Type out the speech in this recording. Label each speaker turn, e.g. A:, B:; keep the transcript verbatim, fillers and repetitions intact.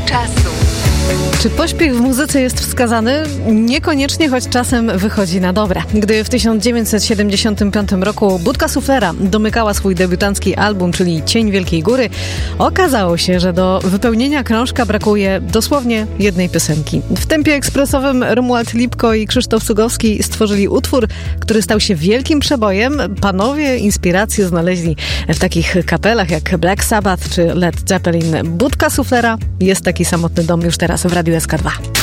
A: czasu.
B: Czy pośpiech w muzyce jest wskazany? Niekoniecznie, choć czasem wychodzi na dobre. Gdy w tysiąc dziewięćset siedemdziesiątym piątym roku Budka Suflera domykała swój debiutancki album, czyli Cień Wielkiej Góry, okazało się, że do wypełnienia krążka brakuje dosłownie jednej piosenki. W tempie ekspresowym Romuald Lipko i Krzysztof Cugowski stworzyli utwór, który stał się wielkim przebojem. Panowie inspirację znaleźli w takich kapelach jak Black Sabbath czy Led Zeppelin. Budka Suflera, Jest taki samotny dom, już teraz w Radiu S K dwa.